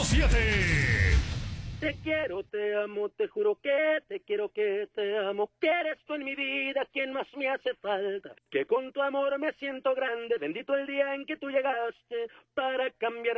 7. Te quiero, te amo, te juro que te quiero, que te amo, que eres tú en mi vida quien más me hace falta, que con tu amor me siento grande, bendito el día en que tú llegaste para cambiar